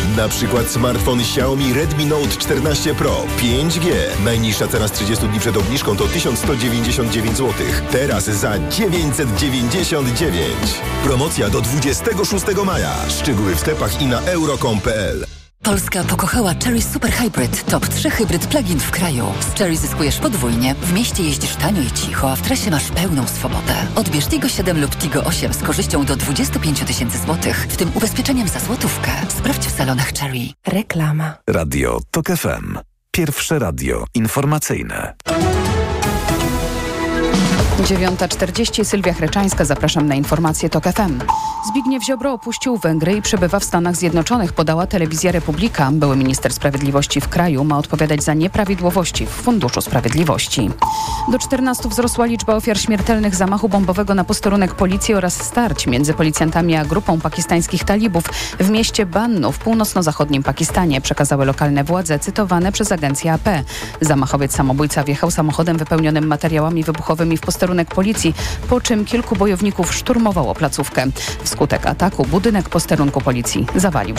Na przykład smartfon Xiaomi Redmi Note 14 Pro 5G. Najniższa cena z 30 dni przed obniżką to 1199 zł. Teraz za 999. Promocja do 26 maja. Szczegóły w sklepach i na euro.com.pl. Polska pokochała Chery Super Hybrid, top 3 hybryd plug-in w kraju. Z Chery zyskujesz podwójnie. W mieście jeździsz tanio i cicho, a w trasie masz pełną swobodę. Odbierz Tigo 7 lub Tigo 8 z korzyścią do 25 000 złotych, w tym ubezpieczeniem za złotówkę. Sprawdź w salonach Chery. Reklama. Radio TOK FM. Pierwsze radio informacyjne. 9:40. Sylwia Chreczańska. Zapraszam na informacje TOK FM. Zbigniew Ziobro opuścił Węgry i przebywa w Stanach Zjednoczonych, podała Telewizja Republika. Były minister sprawiedliwości w kraju ma odpowiadać za nieprawidłowości w Funduszu Sprawiedliwości. Do 14 wzrosła liczba ofiar śmiertelnych zamachu bombowego na posterunek policji oraz starć między policjantami a grupą pakistańskich talibów w mieście Bannu w północno-zachodnim Pakistanie, przekazały lokalne władze, cytowane przez agencję AP. Zamachowiec samobójca wjechał samochodem wypełnionym materiałami wybuchowymi w posterunek policji, po czym kilku bojowników szturmowało placówkę. Wskutek ataku budynek posterunku policji zawalił